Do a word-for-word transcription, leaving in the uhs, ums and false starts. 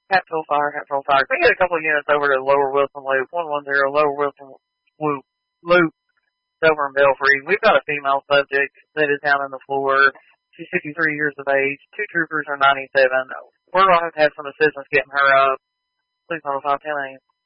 Hatfield Fire, Hatfield Fire. We get a couple of units over to Lower Wilson Loop, one one zero Lower Wilson Loop, Loop, over in Belfry. We've got a female subject that is down on the floor. She's fifty-three years of age. Two troopers are ninety-seven. We're going to have to have some assistance getting her up. Please hold five ten eight.